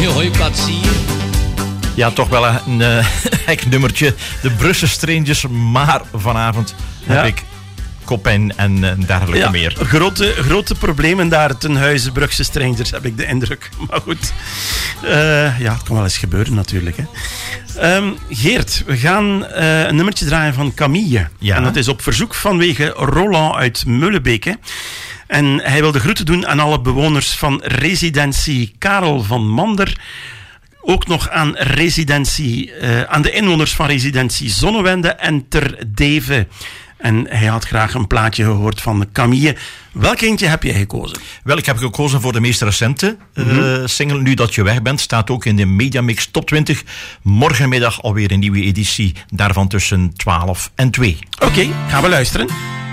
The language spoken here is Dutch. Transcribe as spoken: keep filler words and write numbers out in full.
hoi katsier. Ja, toch wel een uh, hek nummertje. De Brussel Strangers, maar vanavond ja. heb ik Copain en uh, dergelijke ja, meer. Grote, grote problemen daar ten huize Brugse Strangers, heb ik de indruk. Maar goed, uh, ja, het kan wel eens gebeuren natuurlijk. Hè. Um, Geert, we gaan uh, een nummertje draaien van Camille. Ja. En dat is op verzoek vanwege Roland uit Meulebeke. En hij wil de groeten doen aan alle bewoners van residentie Karel van Mander. Ook nog aan, residentie, uh, aan de inwoners van residentie Zonnewende en Ter Deven. En hij had graag een plaatje gehoord van Camille. Welk eentje heb jij gekozen? Wel, ik heb gekozen voor de meest recente mm-hmm. uh, single. Nu dat je weg bent, staat ook in de Mediamix Top twintig. Morgenmiddag alweer een nieuwe editie. Daarvan tussen twaalf en twee. Oké, okay, gaan we luisteren.